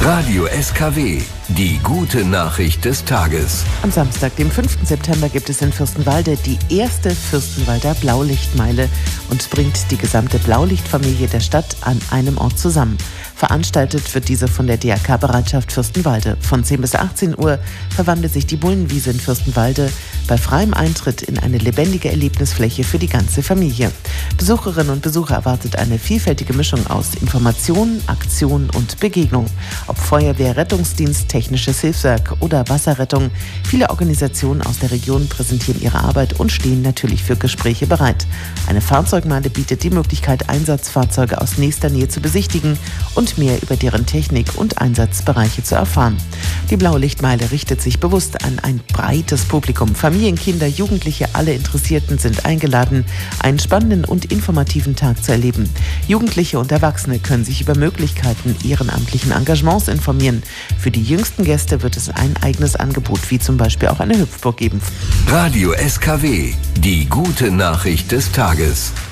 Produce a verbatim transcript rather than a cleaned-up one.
Radio S K W, die gute Nachricht des Tages. Am Samstag, dem fünften September, gibt es in Fürstenwalde die erste Fürstenwalder Blaulichtmeile und bringt die gesamte Blaulichtfamilie der Stadt an einem Ort zusammen. Veranstaltet wird diese von der D R K-Bereitschaft Fürstenwalde. Von zehn bis achtzehn Uhr verwandelt sich die Bullenwiese in Fürstenwalde bei freiem Eintritt in eine lebendige Erlebnisfläche für die ganze Familie. Besucherinnen und Besucher erwartet eine vielfältige Mischung aus Information, Aktion und Begegnung. Ob Feuerwehr, Rettungsdienst, technisches Hilfswerk oder Wasserrettung, viele Organisationen aus der Region präsentieren ihre Arbeit und stehen natürlich für Gespräche bereit. Eine Fahrzeugmeile bietet die Möglichkeit, Einsatzfahrzeuge aus nächster Nähe zu besichtigen und mehr über deren Technik und Einsatzbereiche zu erfahren. Die Blaulichtmeile richtet sich bewusst an ein breites Publikum. Familien, Kinder, Jugendliche, alle Interessierten sind eingeladen, einen spannenden und informativen Tag zu erleben. Jugendliche und Erwachsene können sich über Möglichkeiten ehrenamtlichen Engagements informieren. Für die jüngsten Gäste wird es ein eigenes Angebot, wie zum Beispiel auch eine Hüpfburg geben. Radio S K W, die gute Nachricht des Tages.